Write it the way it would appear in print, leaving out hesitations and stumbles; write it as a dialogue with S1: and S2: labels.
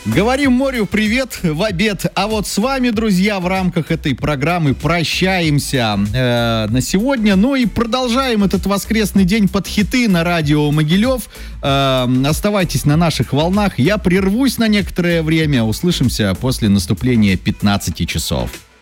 S1: Говорим морю привет в обед. А вот с вами, друзья, в рамках этой программы прощаемся на сегодня. Ну и продолжаем этот воскресный день под хиты на радио Могилев. Оставайтесь на наших волнах. Я прервусь на некоторое время. Услышимся после наступления 15 часов.